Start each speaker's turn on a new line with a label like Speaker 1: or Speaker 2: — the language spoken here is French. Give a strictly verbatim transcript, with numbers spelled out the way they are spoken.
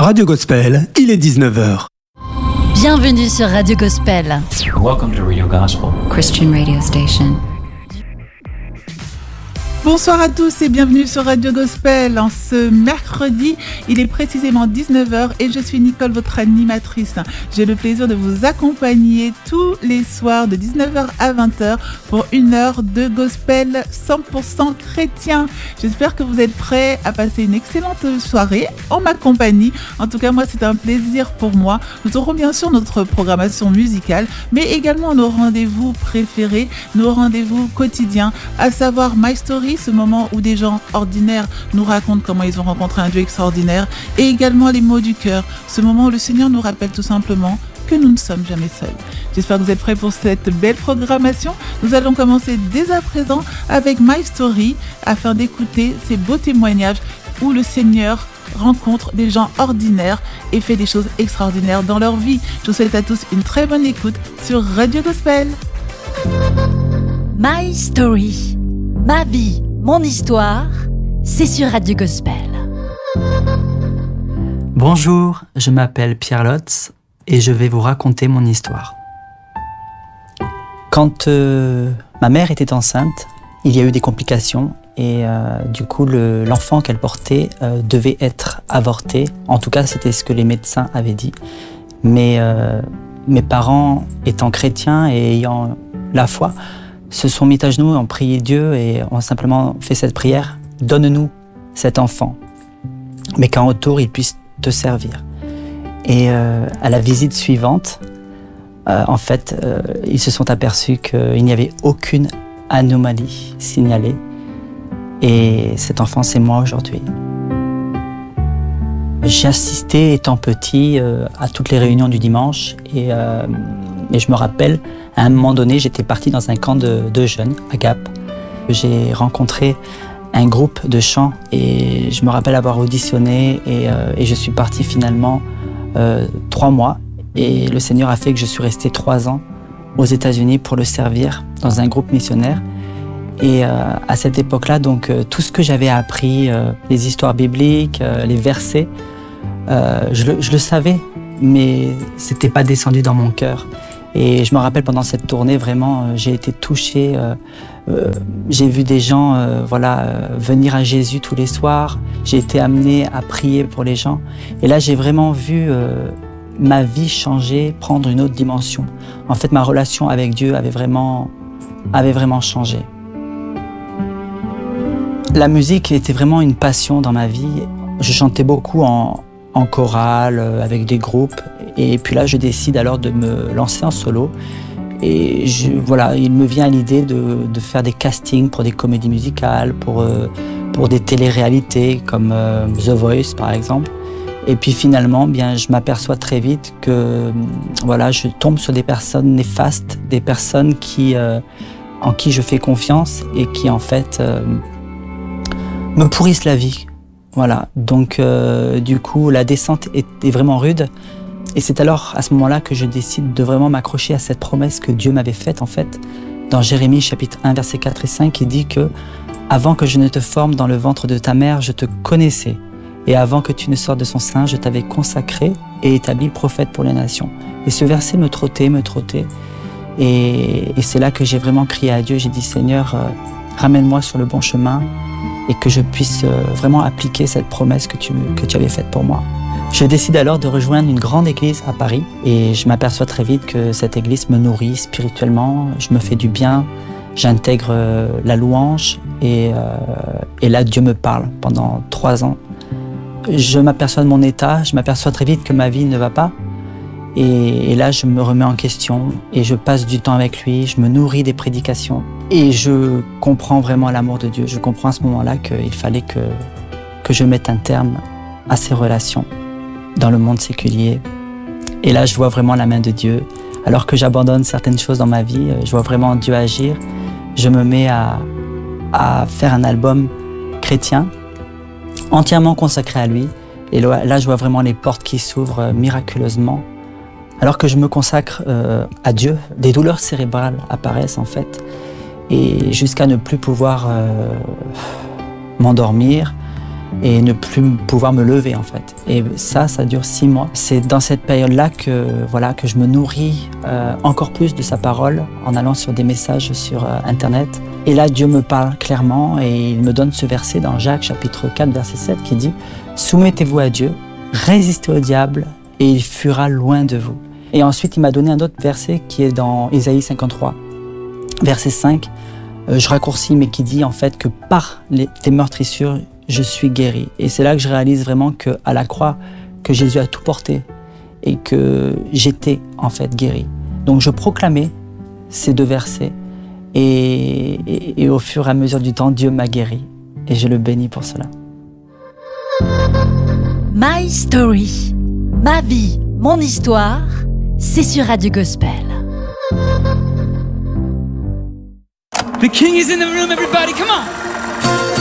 Speaker 1: Radio Gospel, il est dix-neuf heures.
Speaker 2: Bienvenue sur Radio Gospel.
Speaker 3: Welcome to Radio Gospel,
Speaker 4: Christian radio station.
Speaker 5: Bonsoir à tous et bienvenue sur Radio Gospel. En ce mercredi, il est précisément dix-neuf heures et je suis Nicole, votre animatrice. J'ai le plaisir de vous accompagner tous les soirs de dix-neuf heures à vingt heures pour une heure de Gospel cent pour cent chrétien. J'espère que vous êtes prêts à passer une excellente soirée en ma compagnie. En tout cas, moi, c'est un plaisir pour moi. Nous aurons bien sûr notre programmation musicale, mais également nos rendez-vous préférés, nos rendez-vous quotidiens, à savoir My Story, ce moment où des gens ordinaires nous racontent comment ils ont rencontré un Dieu extraordinaire, et également les mots du cœur, ce moment où le Seigneur nous rappelle tout simplement que nous ne sommes jamais seuls. J'espère que vous êtes prêts pour cette belle programmation. Nous allons commencer dès à présent avec My Story afin d'écouter ces beaux témoignages où le Seigneur rencontre des gens ordinaires et fait des choses extraordinaires dans leur vie. Je vous souhaite à tous une très bonne écoute sur Radio Gospel.
Speaker 2: My Story, ma vie, mon histoire, c'est sur Radio Gospel.
Speaker 6: Bonjour, je m'appelle Pierre Lotz et je vais vous raconter mon histoire. Quand euh, ma mère était enceinte, il y a eu des complications et euh, du coup le, l'enfant qu'elle portait euh, devait être avorté. En tout cas, c'était ce que les médecins avaient dit. Mais euh, mes parents, étant chrétiens et ayant la foi, se sont mis à genoux, ont prié Dieu et ont simplement fait cette prière « Donne-nous cet enfant, mais qu'en retour, il puisse te servir. » Et euh, à la visite suivante, euh, en fait, euh, ils se sont aperçus qu'il n'y avait aucune anomalie signalée. Et cet enfant, c'est moi aujourd'hui. J'ai assisté, étant petit, euh, à toutes les réunions du dimanche et, euh, et je me rappelle, à un moment donné, j'étais parti dans un camp de, de jeunes à Gap. J'ai rencontré un groupe de chant et je me rappelle avoir auditionné et, euh, et je suis parti finalement euh, trois mois. Et le Seigneur a fait que je suis resté trois ans aux États-Unis pour le servir dans un groupe missionnaire. Et euh, à cette époque-là, donc euh, tout ce que j'avais appris, euh, les histoires bibliques, euh, les versets, euh, je, le, je le savais, mais c'était pas descendu dans mon cœur. Et je me rappelle pendant cette tournée, vraiment, euh, j'ai été touché. Euh, euh, j'ai vu des gens, euh, voilà, euh, venir à Jésus tous les soirs. J'ai été amené à prier pour les gens. Et là, j'ai vraiment vu euh, ma vie changer, prendre une autre dimension. En fait, ma relation avec Dieu avait vraiment, avait vraiment changé. La musique était vraiment une passion dans ma vie. Je chantais beaucoup en, en chorale, avec des groupes. Et puis là, je décide alors de me lancer en solo. Et je, voilà, il me vient l'idée de, de faire des castings pour des comédies musicales, pour, euh, pour des téléréalités comme euh, The Voice par exemple. Et puis finalement, bien, je m'aperçois très vite que voilà, je tombe sur des personnes néfastes, des personnes qui, euh, en qui je fais confiance et qui en fait euh, me pourrissent la vie. Voilà. Donc euh, du coup, la descente est, est vraiment rude. Et c'est alors, à ce moment-là, que je décide de vraiment m'accrocher à cette promesse que Dieu m'avait faite, en fait, dans Jérémie, chapitre un, versets quatre et cinq, qui dit que « Avant que je ne te forme dans le ventre de ta mère, je te connaissais. Et avant que tu ne sortes de son sein, je t'avais consacré et établi prophète pour les nations. » Et ce verset me trottait, me trottait. Et, et c'est là que j'ai vraiment crié à Dieu. J'ai dit « Seigneur, euh, ramène-moi sur le bon chemin et que je puisse euh, vraiment appliquer cette promesse que tu, que tu avais faite pour moi. » Je décide alors de rejoindre une grande église à Paris et je m'aperçois très vite que cette église me nourrit spirituellement, je me fais du bien, j'intègre euh, la louange et, euh, et là Dieu me parle pendant trois ans. Je m'aperçois de mon état, je m'aperçois très vite que ma vie ne va pas et, et là je me remets en question et je passe du temps avec lui, je me nourris des prédications et je comprends vraiment l'amour de Dieu. Je comprends à ce moment-là qu'il fallait que, que je mette un terme à ces relations dans le monde séculier. Et là, je vois vraiment la main de Dieu. Alors que j'abandonne certaines choses dans ma vie, je vois vraiment Dieu agir. Je me mets à, à faire un album chrétien, entièrement consacré à lui. Et là, je vois vraiment les portes qui s'ouvrent miraculeusement. Alors que je me consacre euh, à Dieu, des douleurs cérébrales apparaissent en fait. Et jusqu'à ne plus pouvoir euh, m'endormir, et ne plus pouvoir me lever en fait. Et ça, ça dure six mois. C'est dans cette période-là que, voilà, que je me nourris euh, encore plus de sa parole en allant sur des messages sur euh, Internet. Et là, Dieu me parle clairement et il me donne ce verset dans Jacques chapitre quatre, verset sept qui dit « Soumettez-vous à Dieu, résistez au diable et il fuira loin de vous. » Et ensuite, il m'a donné un autre verset qui est dans Ésaïe cinquante-trois, verset cinq. Euh, je raccourcis, mais qui dit en fait que par les, tes meurtrissures, je suis guéri. Et c'est là que je réalise vraiment qu'à la croix, que Jésus a tout porté et que j'étais en fait guéri. Donc je proclamais ces deux versets et, et, et au fur et à mesure du temps, Dieu m'a guéri et je le bénis pour cela.
Speaker 2: My Story, ma vie, mon histoire, c'est sur Radio Gospel.
Speaker 7: The king is in the room, everybody, come on!